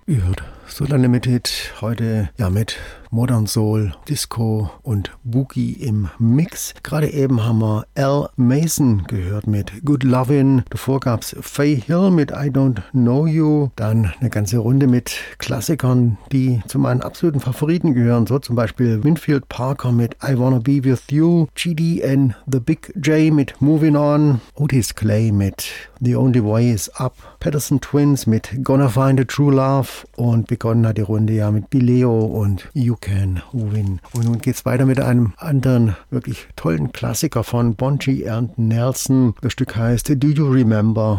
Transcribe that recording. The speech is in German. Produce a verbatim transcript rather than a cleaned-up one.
Ihr hört Solar Limited heute ja mit Modern Soul, Disco und Boogie im Mix. Gerade eben haben wir Al Mason gehört mit Good Lovin'. Davor gab's Faye Hill mit I Don't Know You. Dann eine ganze Runde mit Klassikern, die zu meinen absoluten Favoriten gehören. So zum Beispiel Winfield Parker mit I Wanna Be With You. G D and The Big J mit Moving On. Otis Clay mit The Only Way Is Up. Patterson Twins mit Gonna Find a True Love. Und begonnen hat die Runde ja mit Bileo und You Can Win. Und nun geht's weiter mit einem anderen wirklich tollen Klassiker von Bonji and Nelson. Das Stück heißt Do You Remember